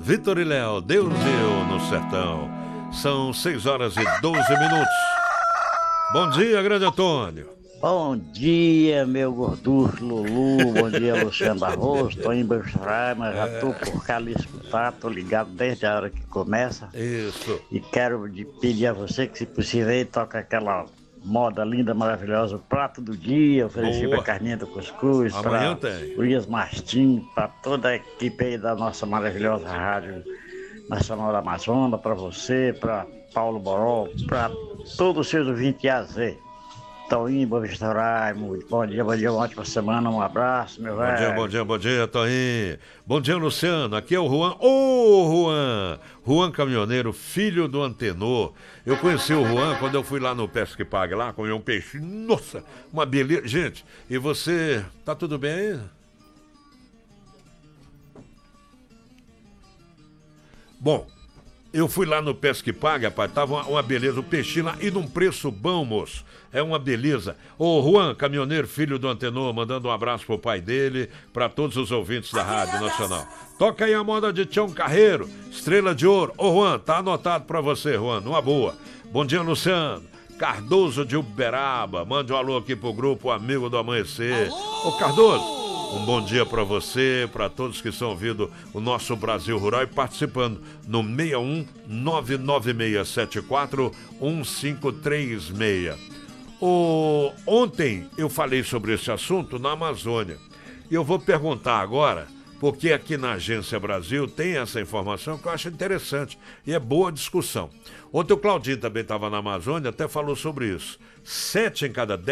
Vitor e Léo, Deus deu no sertão. São 6h12. Bom dia, grande Antônio. Bom dia, meu gorducho Lulu. Bom dia, Luciano Barroso. Tô em Berçarai, mas já tô por cá ali escutar. Tô ligado desde a hora que começa. Isso. E quero pedir a você que, se possível, aí toca aquela moda linda, maravilhosa, o prato do dia, oferecido pra carninha do cuscuz, amanhã pra tem. Urias Martins, pra toda a equipe aí da nossa maravilhosa Rádio Nacional da Amazônia, pra você, pra Paulo Boró, pra todos os seus ouvintes AZ. Toinho, Boa Vista Raimo, bom dia, uma ótima semana, um abraço, meu velho. Bom dia, Toinho. Bom dia, Luciano. Aqui é o Juan. Ô, Juan caminhoneiro, filho do Antenor. Eu conheci o Juan quando eu fui lá no Pesca e Pague, lá, comi um peixe. Nossa, uma beleza. Gente, e você, tá tudo bem aí? Bom, eu fui lá no Pesca e Pague, rapaz, tava uma beleza, o peixinho lá, e num preço bom, moço. É uma beleza. Ô, Juan, caminhoneiro, filho do Antenor, mandando um abraço pro pai dele, pra todos os ouvintes da Rádio Nacional. Toca aí a moda de Tião Carreiro, Estrela de Ouro. Ô, Juan, tá anotado pra você, Juan, numa boa. Bom dia, Luciano. Cardoso de Uberaba, mande um alô aqui pro grupo Amigo do Amanhecer. Ô, Cardoso, um bom dia para você, para todos que estão ouvindo o nosso Brasil Rural e participando no 61996741536. Ontem eu falei sobre esse assunto na Amazônia. E eu vou perguntar agora, porque aqui na Agência Brasil tem essa informação que eu acho interessante e é boa discussão. Ontem o Claudinho também estava na Amazônia, até falou sobre isso. 7 em cada 10